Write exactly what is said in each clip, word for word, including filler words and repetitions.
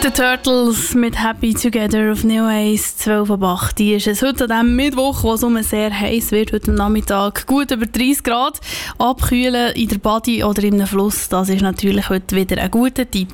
The Turtles mit Happy Together auf Neo eins, zwölf Uhr acht. Die ist es heute an diesem Mittwoch, wo es um sehr heiß wird, heute am Nachmittag gut über dreißig Grad. Abkühlen in der Body oder in einem Fluss, das ist natürlich heute wieder ein guter Tipp.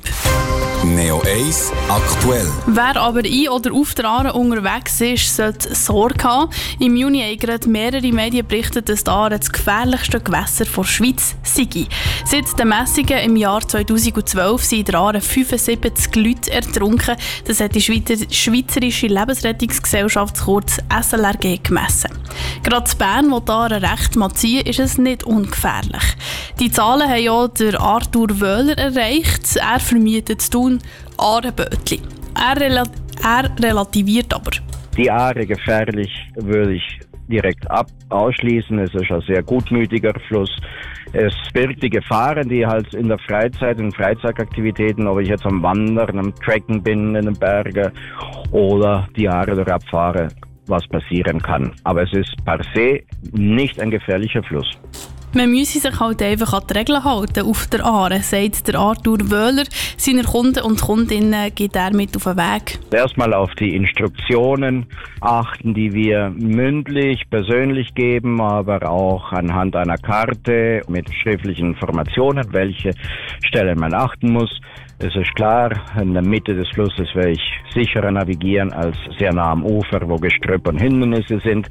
Neo eins aktuell. Wer aber ein- oder auf der Aare unterwegs ist, sollte Sorge haben. Im Juni haben gerade mehrere Medien berichtet, dass die Aare das gefährlichste Gewässer der Schweiz sei. Seit den Messungen im Jahr zweitausendzwölf sind in der Aare fünfundsiebzig Leute ertrunken. Das hat die Schweizerische Lebensrettungsgesellschaft, kurz S L R G, gemessen. Gerade in Bern, wo die Aare recht mal ziehen, ist es nicht ungefährlich. Die Zahlen haben ja der Arthur Wöhler erreicht. Er vermietet Thun Aarebötli. Er, rela- er relativiert aber. Die Aare gefährlich würde ich direkt ab ausschließen. Es ist ein sehr gutmütiger Fluss. Es birgt die Gefahren, die halt in der Freizeit, in Freizeitaktivitäten, ob ich jetzt am Wandern, am Trekken bin in den Bergen oder die Aare durch abfahre, was passieren kann. Aber es ist per se nicht ein gefährlicher Fluss. Man müsse sich halt einfach an die Regeln halten auf der Aare, sagt der Arthur Wöhler. Seine Kunden und Kundinnen geht er mit auf den Weg. Erstmal auf die Instruktionen achten, die wir mündlich, persönlich geben, aber auch anhand einer Karte mit schriftlichen Informationen, welche Stellen man achten muss. Es ist klar, in der Mitte des Flusses werde ich sicherer navigieren als sehr nah am Ufer, wo Gestrüpp und Hindernisse sind.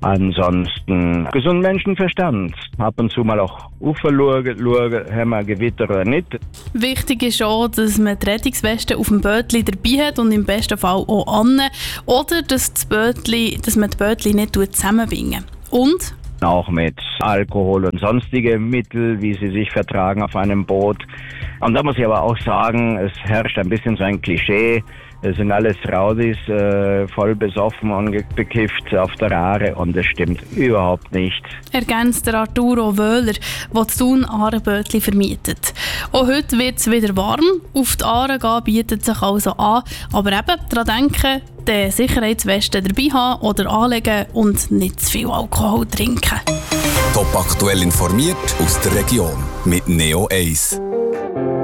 Ansonsten gesund Menschenverstand. Ab und zu mal auch Uferlurge, Lurge, Hämmer, Gewitter oder nicht. Wichtig ist auch, dass man die Rettungsweste auf dem Bötli dabei hat und im besten Fall auch an. Oder dass, das Bötli, dass man die Bötli nicht zusammenbindet. Und auch mit Alkohol und sonstige Mittel, wie sie sich vertragen auf einem Boot. Und da muss ich aber auch sagen, es herrscht ein bisschen so ein Klischee. Es sind alles Raudis, äh, voll besoffen und bekifft auf der Aare und das stimmt überhaupt nicht. Ergänzt der Arturo Wöhler, der zu Thun Aarebötli vermietet. Auch heute wird es wieder warm. Auf die Aare gehen bietet sich also an. Aber eben daran denken, die Sicherheitsweste dabei haben oder anlegen und nicht zu viel Alkohol trinken. Top aktuell informiert aus der Region mit Neo eins.